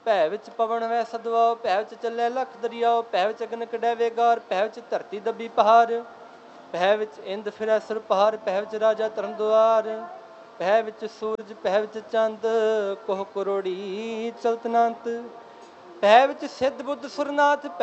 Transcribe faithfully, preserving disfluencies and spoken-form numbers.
ਭੈ ਵਿੱਚ ਪਵਨ ਵੈ ਸਦਵਾਓ, ਭੈ ਵਿੱਚ ਚੱਲੇ ਲੱਖ ਦਰਿਆਓ, ਭੈ ਵਿੱਚ ਅਗਨ ਕਢੈ ਵੇਗਾਰ, ਭੈ ਵਿੱਚ ਧਰਤੀ ਦੱਬੀ ਪਹਾੜ, ਭੈ ਵਿੱਚ ਇੰਦ ਫਿਰੈ ਸੁਰ ਪਹਾੜ, ਭੈ ਵਿੱਚ ਰਾਜਾ ਧਰਮ ਦੁਆਰ, ਭੈ ਵਿੱਚ ਸੂਰਜ, ਭੈ ਵਿੱਚ ਚੰਦ, ਕੋਹ ਕਰੋੜੀ ਚਲਤਨੰਤ, ਭੈ ਵਿੱਚ ਸਿੱਧ ਬੁੱਧ ਸੁਰਨਾਥ,